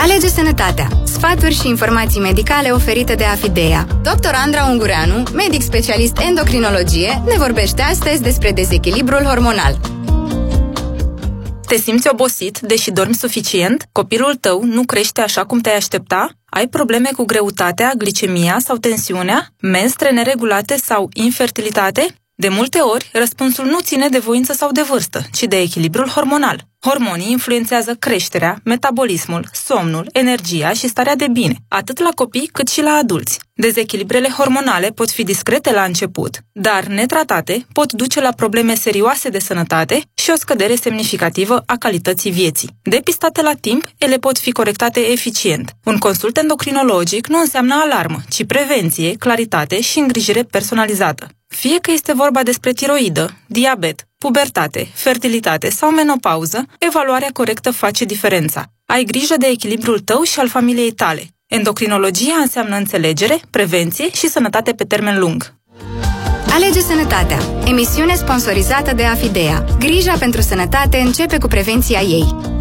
Alege sănătatea. Sfaturi și informații medicale oferite de Afidea. Dr. Andra Ungureanu, medic specialist endocrinologie, ne vorbește astăzi despre dezechilibrul hormonal. Te simți obosit, deși dormi suficient? Copilul tău nu crește așa cum te-ai aștepta? Ai probleme cu greutatea, glicemia sau tensiunea? Mestre neregulate sau infertilitate? De multe ori, răspunsul nu ține de voință sau de vârstă, ci de echilibrul hormonal. Hormonii influențează creșterea, metabolismul, somnul, energia și starea de bine, atât la copii cât și la adulți. Dezechilibrele hormonale pot fi discrete la început, dar netratate pot duce la probleme serioase de sănătate și o scădere semnificativă a calității vieții. Depistate la timp, ele pot fi corectate eficient. Un consult endocrinologic nu înseamnă alarmă, ci prevenție, claritate și îngrijire personalizată. Fie că este vorba despre tiroidă, diabet, pubertate, fertilitate sau menopauză, evaluarea corectă face diferența. Ai grijă de echilibrul tău și al familiei tale. Endocrinologia înseamnă înțelegere, prevenție și sănătate pe termen lung. Alege sănătatea. Emisiune sponsorizată de Afidea. Grija pentru sănătate începe cu prevenția ei.